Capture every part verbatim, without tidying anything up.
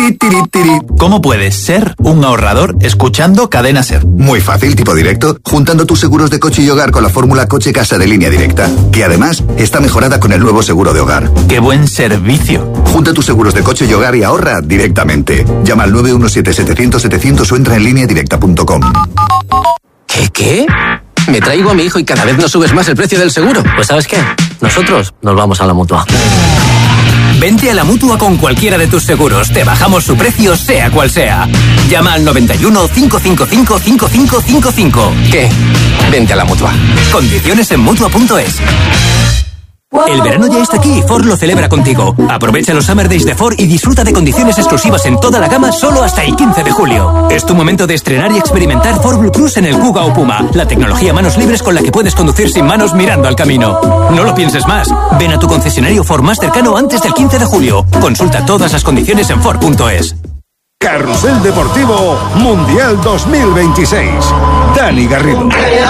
Tiri, tiri, tiri. ¿Cómo puedes ser un ahorrador escuchando Cadena Ser? Muy fácil, tipo directo, juntando tus seguros de coche y hogar con la fórmula Coche Casa de Línea Directa, que además está mejorada con el nuevo seguro de hogar. ¡Qué buen servicio! Junta tus seguros de coche y hogar y ahorra directamente. Llama al nueve uno siete setecientos setecientos o entra en línea directa punto com. ¿Qué, qué? Me traigo a mi hijo y cada vez no subes más el precio del seguro. Pues ¿sabes qué? Nosotros nos vamos a la Mutua. Vente a la Mutua con cualquiera de tus seguros. Te bajamos su precio, sea cual sea. Llama al noventa y uno, cinco cinco cinco, cinco cinco cinco cinco. ¿Qué? Vente a la Mutua. Condiciones en Mutua punto es. El verano ya está aquí y Ford lo celebra contigo. Aprovecha los Summer Days de Ford y disfruta de condiciones exclusivas en toda la gama solo hasta el quince de julio. Es tu momento de estrenar y experimentar Ford Blue Cruise en el Kuga o Puma, la tecnología manos libres con la que puedes conducir sin manos mirando al camino. No lo pienses más. Ven a tu concesionario Ford más cercano antes del quince de julio. Consulta todas las condiciones en Ford punto es. Carrusel Deportivo Mundial dos mil veintiséis. Dani Garrido.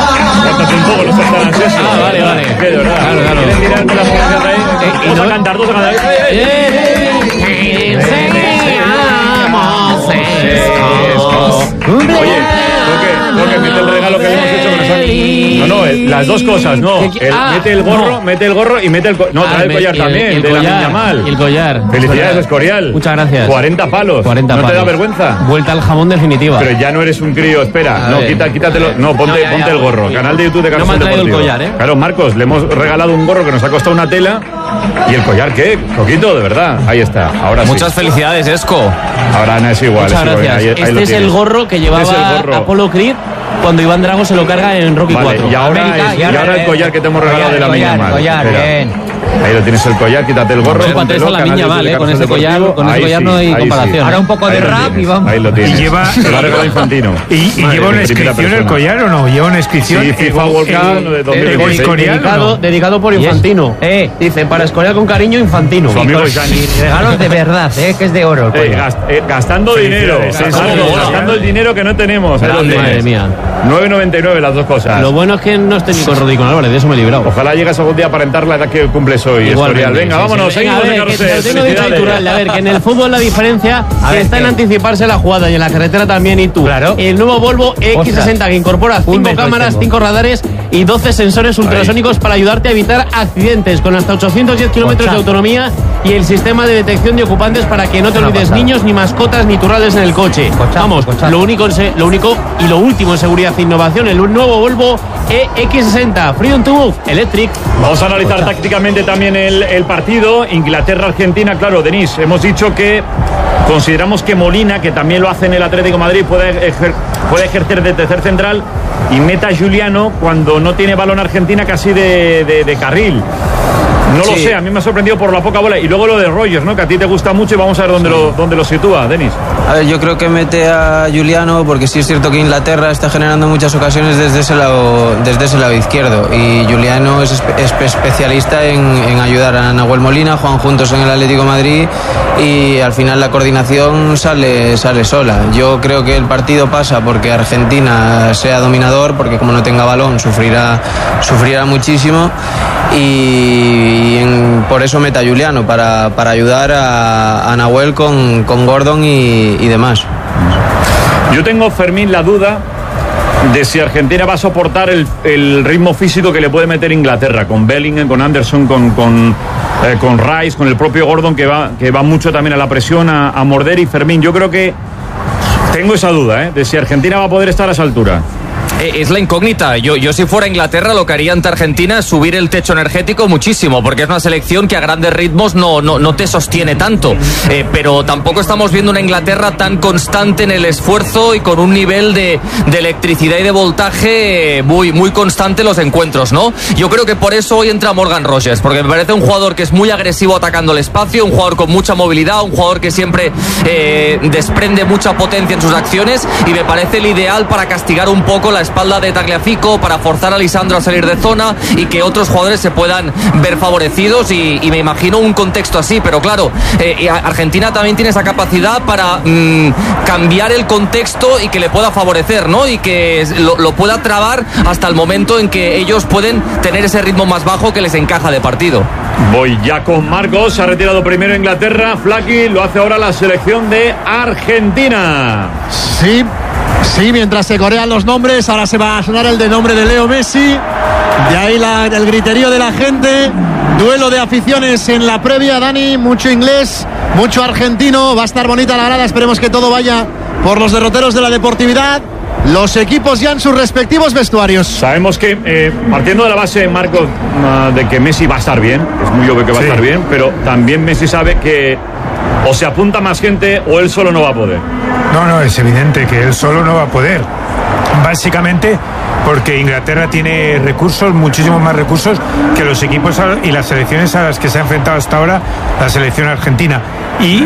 Ah, vale, vale. Que de verdad. Claro, claro. ¿Quieren mirar con la música ahí? Eh, y dos no... a cantar, dos a cantar. Oye, Coque, mete el regalo que le hemos hecho con esa... No, no, las dos cosas, no. El, ah, mete el gorro, no. mete el gorro y mete el... Co... No, trae ah, el collar el, también, el, el de collar, la niña mal. Y el collar. Felicidades, Escorial. Muchas gracias. cuarenta palos. cuarenta ¿No palos. te da vergüenza? Vuelta al jamón definitiva. Pero ya no eres un crío, espera. A no, ver, quita, quítatelo. No, ponte, no, ya, ponte ya, el gorro. Ya, Canal de YouTube de Carrusel no me Deportivo. El collar, ¿eh? Claro, Marcos, le hemos regalado un gorro que nos ha costado una tela. ¿Y el collar qué? Coquito, de verdad. Ahí está. Ahora Muchas sí. felicidades, Esco. Ahora no es igual. Muchas es igual. gracias. Ahí, ahí este es el gorro que llevaba el gorro. Apolo Creed cuando Iván Drago se lo carga en Rocky vale, cuatro. Y ahora, América, es, y ahora, y ahora el collar que te hemos regalado collar, de la collar, Miña Mal. Collar, bien. Ahí lo tienes el collar, quítate el gorro. No, no, la Miña Mal, eh, con ese collar, con ese collar sí, no hay comparación. Sí. Ahora un poco de rap y vamos. Ahí lo tienes. Y lleva, se lo ha regalado Infantino. ¿Y, y Madre, lleva una inscripción el collar o no? ¿Lleva una inscripción? Sí, FIFA World Cup de dos mil dieciséis. Dedicado, dedicado por Infantino. Eh, dice, para Escorial con cariño, Infantino. Su amigo y regalos de verdad, eh, que es de oro. Eh, gast, eh, gastando dinero. Gastando el dinero que no tenemos. Madre mía. nueve noventa y nueve las dos cosas. Lo bueno es que no estoy ni con Rodrigo Álvarez, de eso me he librado. Ojalá llegues algún día a aparentar la edad que cumples hoy, Escorial. Venga, vámonos, sí, seguimos en Carrusel. Tengo dicho Iturralde, a ver, que en el fútbol la diferencia a ver, está en anticiparse la jugada y en la carretera también. Y tú, claro. El nuevo Volvo X sesenta que incorpora cinco cámaras, cinco radares y doce sensores ultrasónicos para ayudarte a evitar accidentes con hasta ochocientos diez kilómetros de autonomía y el sistema de detección de ocupantes para que no te olvides niños, ni mascotas, ni turrales en el coche. Cochazo, Vamos, cochazo. Lo único, lo único y lo último en seguridad e innovación, el nuevo Volvo E X sesenta, Freedom to Move, Electric. Vamos a analizar cochazo. tácticamente también el, el partido. Inglaterra-Argentina, claro, Denis, hemos dicho que consideramos que Molina, que también lo hace en el Atlético de Madrid, puede, ejer, puede ejercer de tercer central y meta a Giuliano cuando no tiene balón Argentina casi de, de, de carril. No sí. lo sé, a mí me ha sorprendido por la poca bola. Y luego lo de Rogers, ¿no? Que a ti te gusta mucho y vamos a ver dónde, sí. lo, dónde lo sitúa, Denis. A ver, yo creo que mete a Giuliano porque sí es cierto que Inglaterra está generando muchas ocasiones desde ese lado, desde ese lado izquierdo. Y Giuliano es, es especialista en, en ayudar a Nahuel Molina, juegan juntos en el Atlético de Madrid y al final la coordinación sale, sale sola. Yo creo que el partido pasa porque Argentina sea dominador, porque como no tenga balón sufrirá, sufrirá muchísimo. Y en, por eso meta a Giuliano, para, para ayudar a, a Nahuel con, con Gordon y, y demás. Yo tengo, Fermín, la duda de si Argentina va a soportar el, el ritmo físico que le puede meter Inglaterra, con Bellingham, con Anderson, con, con, eh, con Rice, con el propio Gordon, que va, que va mucho también a la presión, a, a morder. Y Fermín, yo creo que tengo esa duda, ¿eh? de si Argentina va a poder estar a esa altura. Es la incógnita. Yo, yo si fuera Inglaterra lo que haría ante Argentina es subir el techo energético muchísimo, porque es una selección que a grandes ritmos no, no, no te sostiene tanto, eh, pero tampoco estamos viendo una Inglaterra tan constante en el esfuerzo y con un nivel de, de electricidad y de voltaje muy, muy constante en los encuentros, ¿no? Yo creo que por eso hoy entra Morgan Rogers, porque me parece un jugador que es muy agresivo atacando el espacio, un jugador con mucha movilidad, un jugador que siempre eh, desprende mucha potencia en sus acciones y me parece el ideal para castigar un poco la espalda de Tagliafico, para forzar a Lisandro a salir de zona y que otros jugadores se puedan ver favorecidos y, y me imagino un contexto así, pero claro, eh, Argentina también tiene esa capacidad para mmm, cambiar el contexto y que le pueda favorecer, ¿no? Y que lo, lo pueda trabar hasta el momento en que ellos pueden tener ese ritmo más bajo que les encaja de partido. Voy ya con Marcos, se ha retirado primero Inglaterra, Flaky, lo hace ahora la selección de Argentina. Sí, sí, mientras se corean los nombres, ahora se va a sonar el de nombre de Leo Messi, de ahí la, el griterío de la gente, duelo de aficiones en la previa, Dani, mucho inglés, mucho argentino, va a estar bonita la grada, esperemos que todo vaya por los derroteros de la deportividad. Los equipos ya en sus respectivos vestuarios. Sabemos que, eh, partiendo de la base, Marcos, uh, de que Messi va a estar bien, es muy obvio que va sí. a estar bien, pero también Messi sabe que o se apunta más gente o él solo no va a poder. No, no, es evidente que él solo no va a poder. Básicamente porque Inglaterra tiene recursos, muchísimos más recursos que los equipos y las selecciones a las que se ha enfrentado hasta ahora la selección argentina. Y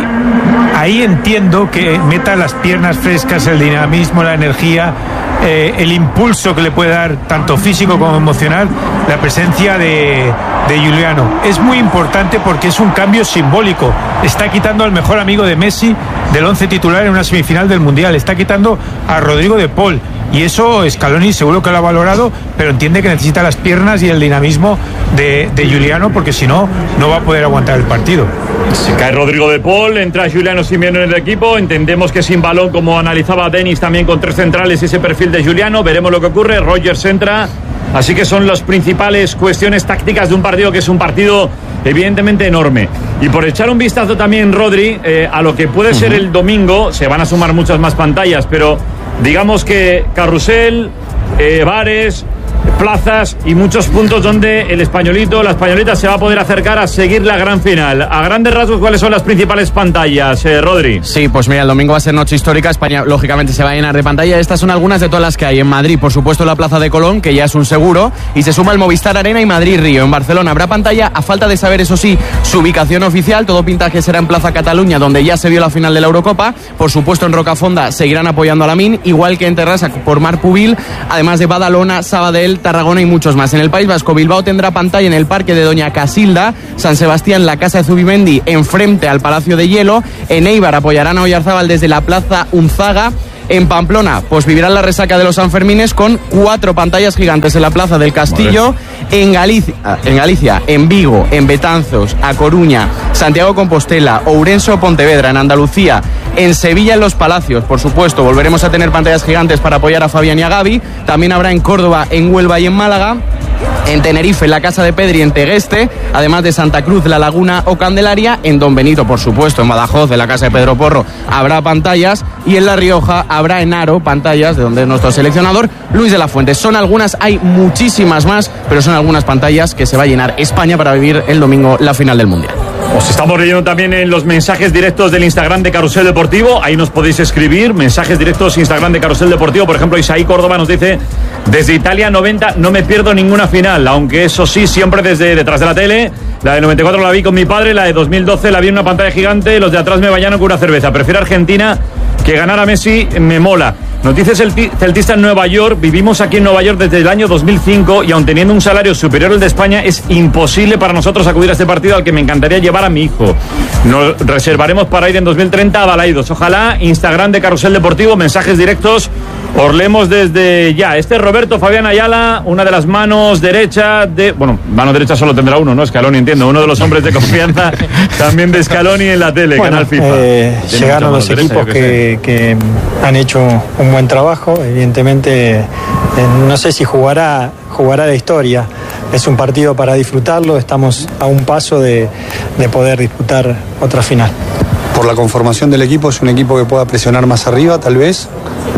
ahí entiendo que meta las piernas frescas, el dinamismo, la energía, eh, el impulso que le puede dar tanto físico como emocional la presencia de, de Juliano. Es muy importante porque es un cambio simbólico. Está quitando al mejor amigo de Messi del once titular en una semifinal del Mundial. Está quitando a Rodrigo de Paul. Y eso Scaloni seguro que lo ha valorado, pero entiende que necesita las piernas y el dinamismo de, de Juliano, porque si no, no va a poder aguantar el partido. Se cae Rodrigo de Paul, entra Juliano Simeone en el equipo. Entendemos que sin balón, como analizaba Denis, también con tres centrales, ese perfil de Juliano. Veremos lo que ocurre. Rodgers entra. Así que son las principales cuestiones tácticas de un partido que es un partido evidentemente enorme. Y por echar un vistazo también, Rodri, eh, a lo que puede uh-huh. ser el domingo, se van a sumar muchas más pantallas, pero digamos que carrusel, eh, bares, plazas y muchos puntos donde el españolito, la españolita se va a poder acercar a seguir la gran final. A grandes rasgos, ¿cuáles son las principales pantallas, eh, Rodri? Sí, pues mira, el domingo va a ser noche histórica. España lógicamente se va a llenar de pantalla. Estas son algunas de todas las que hay en Madrid. Por supuesto la Plaza de Colón, que ya es un seguro, y se suma el Movistar Arena y Madrid Río. En Barcelona habrá pantalla, a falta de saber, eso sí, su ubicación oficial. Todo pinta que será en Plaza Cataluña, donde ya se vio la final de la Eurocopa. Por supuesto en Rocafonda seguirán apoyando a Lamine, igual que en Terrassa por Marc Pubil, además de Badalona, Sabadell, Tarragona y muchos más. En el País Vasco, Bilbao tendrá pantalla en el Parque de Doña Casilda, San Sebastián, la Casa de Zubimendi, enfrente al Palacio de Hielo. En Eibar apoyarán a Oyarzábal desde la Plaza Unzaga. En Pamplona, pues vivirán la resaca de los Sanfermines con cuatro pantallas gigantes en la Plaza del Castillo. En Galicia, en Galicia, en Vigo, en Betanzos, A Coruña, Santiago Compostela, Ourense o Pontevedra. En Andalucía, en Sevilla, en Los Palacios, por supuesto, volveremos a tener pantallas gigantes para apoyar a Fabián y a Gavi. También habrá en Córdoba, en Huelva y en Málaga. En Tenerife, en la Casa de Pedri, en Tegueste, además de Santa Cruz, La Laguna o Candelaria. En Don Benito, por supuesto, en Badajoz, en la Casa de Pedro Porro, habrá pantallas. Y en La Rioja habrá en Aro pantallas, de donde es nuestro seleccionador Luis de la Fuente. Son algunas, hay muchísimas más, pero son algunas pantallas que se va a llenar España para vivir el domingo la final del Mundial. Os estamos leyendo también en los mensajes directos del Instagram de Carrusel Deportivo. Ahí nos podéis escribir mensajes directos Instagram de Carrusel Deportivo. Por ejemplo, Isaí Córdoba nos dice: desde Italia noventa no me pierdo ninguna final, aunque eso sí, siempre desde detrás de la tele. La de noventa y cuatro la vi con mi padre, la de dos mil doce la vi en una pantalla gigante. Los de atrás me vayan con una cerveza. Prefiero Argentina, que ganar a Messi me mola. Nos dice celtista en Nueva York: vivimos aquí en Nueva York desde el año dos mil cinco y aun teniendo un salario superior al de España es imposible para nosotros acudir a este partido al que me encantaría llevar a mi hijo. Nos reservaremos para ir en dos mil treinta a Balaidos. Ojalá. Instagram de Carrusel Deportivo, mensajes directos, os leemos desde ya. Este es Roberto Fabián Ayala, una de las manos derechas de... Bueno, mano derecha solo tendrá uno, ¿no? Scaloni, entiendo. Uno de los hombres de confianza también de Scaloni en la tele, bueno, Canal FIFA. Eh, llegaron los equipos que, que han hecho un buen trabajo. Evidentemente, eh, no sé si jugará, jugará la historia. Es un partido para disfrutarlo. Estamos a un paso de, de poder disputar otra final. Por la conformación del equipo, es un equipo que pueda presionar más arriba, tal vez.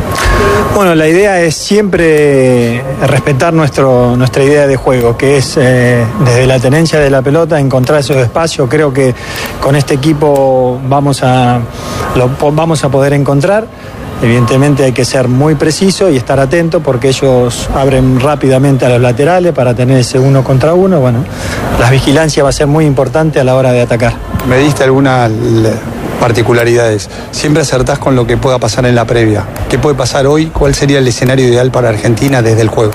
Bueno, la idea es siempre respetar nuestro, nuestra idea de juego, que es eh, desde la tenencia de la pelota encontrar esos espacios. Creo que con este equipo vamos a, lo vamos a poder encontrar. Evidentemente hay que ser muy preciso y estar atento porque ellos abren rápidamente a los laterales para tener ese uno contra uno. Bueno, la vigilancia va a ser muy importante a la hora de atacar. ¿Me diste algunas particularidades? Siempre acertás con lo que pueda pasar en la previa. ¿Qué puede pasar hoy? ¿Cuál sería el escenario ideal para Argentina desde el juego?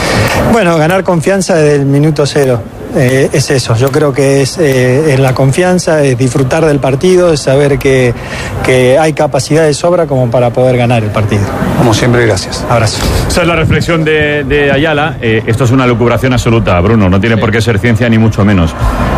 Bueno, ganar confianza desde el minuto cero. Eh, es eso, yo creo que es, eh, es la confianza, es disfrutar del partido, es saber que, que hay capacidad de sobra como para poder ganar el partido. Como siempre, gracias. Abrazo. Esa es la reflexión de, de Ayala. Eh, esto es una lucubración absoluta, Bruno, no tiene sí. por qué ser ciencia ni mucho menos.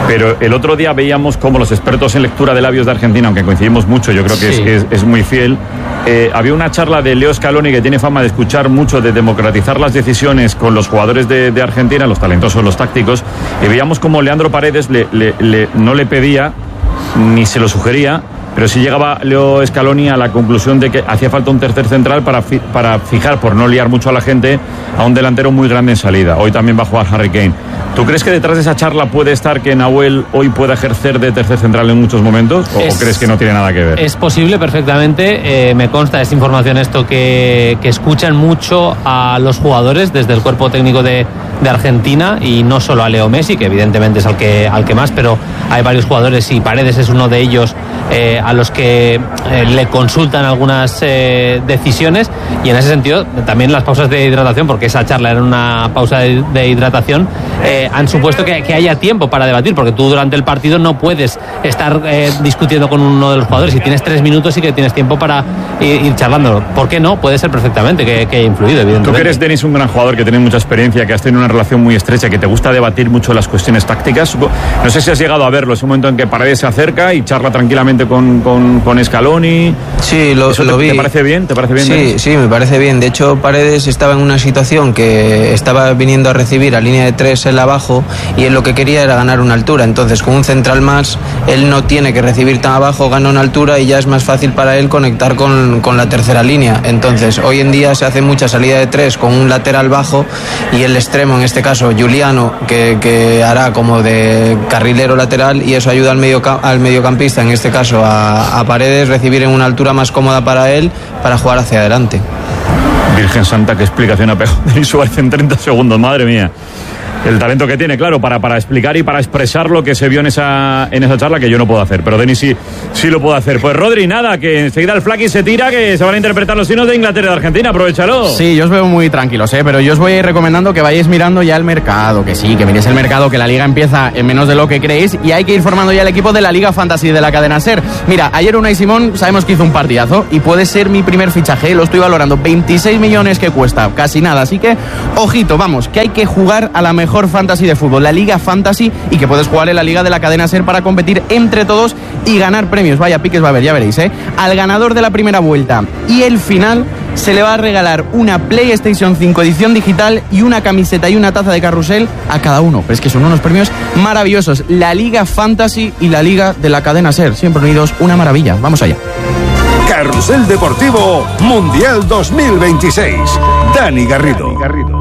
Pero el otro día veíamos como los expertos en lectura de labios de Argentina, aunque coincidimos mucho, yo creo que sí. es, es, es muy fiel, eh, había una charla de Leo Scaloni, que tiene fama de escuchar mucho, de democratizar las decisiones con los jugadores de, de Argentina, los talentosos, los tácticos, y veíamos como Leandro Paredes le, le, le, no le pedía ni se lo sugería, pero sí llegaba Leo Scaloni a la conclusión de que hacía falta un tercer central para, fi, para fijar, por no liar mucho a la gente, a un delantero muy grande en salida. Hoy también va a jugar Harry Kane. ¿Tú crees que detrás de esa charla puede estar que Nahuel hoy pueda ejercer de tercer central en muchos momentos? ¿O, es, ¿o crees que no tiene nada que ver? Es posible perfectamente. Eh, me consta esta información esto que, que escuchan mucho a los jugadores desde el cuerpo técnico de, de Argentina, y no solo a Leo Messi, que evidentemente es al que, al que más, pero hay varios jugadores y Paredes es uno de ellos, eh, a los que eh, le consultan algunas eh, decisiones, y en ese sentido también las pausas de hidratación, porque esa charla era una pausa de, de hidratación, eh, han supuesto que, que haya tiempo para debatir, porque tú durante el partido no puedes estar eh, discutiendo con uno de los jugadores. Si tienes tres minutos sí que tienes tiempo para ir, ir charlando. ¿Por qué no? Puede ser perfectamente que, que haya influido, evidentemente. Tú que eres, Denis, un gran jugador, que tienes mucha experiencia, que has tenido una relación muy estrecha, que te gusta debatir mucho las cuestiones tácticas, no sé si has llegado a verlo, ese momento en que Paredes se acerca y charla tranquilamente con, con, con Scaloni. Sí, lo, ¿Eso lo te, vi. ¿Te parece bien? ¿Te parece bien, Sí, Denis? sí, me parece bien. De hecho, Paredes estaba en una situación que estaba viniendo a recibir a línea de tres él abajo, y él lo que quería era ganar una altura. Entonces, con un central más, él no tiene que recibir tan abajo, gana una altura y ya es más fácil para él conectar con, con la tercera línea. Entonces, hoy en día se hace mucha salida de tres con un lateral bajo, y el extremo, en este caso Juliano, que, que hará como de carrilero lateral, y eso ayuda al, medio, al mediocampista, en este caso a, a Paredes, recibir en una altura más cómoda para él, para jugar hacia adelante. Virgen Santa, qué explicación ha pegado Denis Suárez en treinta segundos, madre mía. El talento que tiene, claro, para, para explicar y para expresar lo que se vio en esa, en esa charla, que yo no puedo hacer, pero Denis sí, sí lo puedo hacer. Pues Rodri, nada, que enseguida el Flaky se tira, que se van a interpretar los signos de Inglaterra y de Argentina, aprovechalo. Sí, yo os veo muy tranquilos, ¿eh? Pero yo os voy a ir recomendando que vayáis mirando ya el mercado, que sí, que miréis el mercado, que la liga empieza en menos de lo que creéis, y hay que ir formando ya el equipo de la Liga Fantasy de la cadena SER. Mira, ayer Unai Simón sabemos que hizo un partidazo, y puede ser mi primer fichaje, lo estoy valorando, veintiséis millones que cuesta, casi nada, así que, ojito, vamos, que hay que jugar a la mejor fantasy de fútbol, la Liga Fantasy, y que puedes jugar en la Liga de la cadena SER para competir entre todos y ganar premios. Vaya piques va a haber, ya veréis, ¿eh? Al ganador de la primera vuelta y el final se le va a regalar una PlayStation cinco edición digital y una camiseta y una taza de carrusel a cada uno. Pero es que son unos premios maravillosos. La Liga Fantasy y la Liga de la cadena SER, siempre unidos, una maravilla. Vamos allá. Carrusel Deportivo Mundial dos mil veintiséis. Dani Garrido.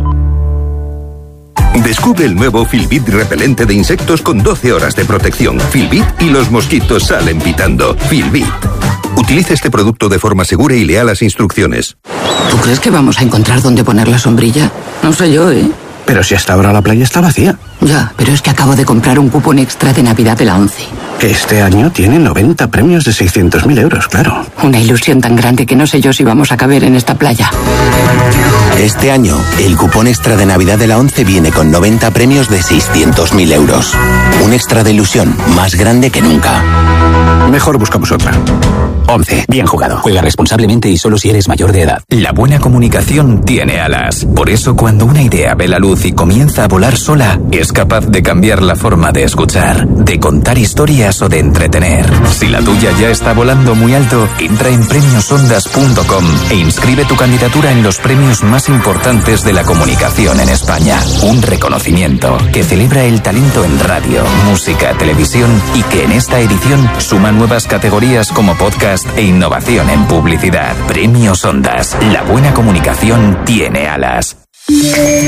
Descubre el nuevo Filbit repelente de insectos con doce horas de protección. Filbit y los mosquitos salen pitando. Filbit. Utiliza este producto de forma segura y lea las instrucciones. ¿Tú crees que vamos a encontrar dónde poner la sombrilla? No sé yo, ¿eh? Pero si hasta ahora la playa está vacía. Ya, pero es que acabo de comprar un cupón extra de Navidad de la ONCE. Que este año tiene noventa premios de seiscientos mil euros, claro. Una ilusión tan grande que no sé yo si vamos a caber en esta playa. Este año, el cupón extra de Navidad de la ONCE viene con noventa premios de seiscientos mil euros. Un extra de ilusión más grande que nunca. Mejor buscamos otra. ONCE. Bien jugado. Juega responsablemente y solo si eres mayor de edad. La buena comunicación tiene alas. Por eso, cuando una idea ve la luz y comienza a volar sola, es capaz de cambiar la forma de escuchar, de contar historias o de entretener. Si la tuya ya está volando muy alto, entra en premios ondas punto com e inscribe tu candidatura en los premios más importantes de la comunicación en España. Un reconocimiento que celebra el talento en radio, música, televisión y que en esta edición suma nuevas categorías como podcast e innovación en publicidad. Premios Ondas. La buena comunicación tiene alas.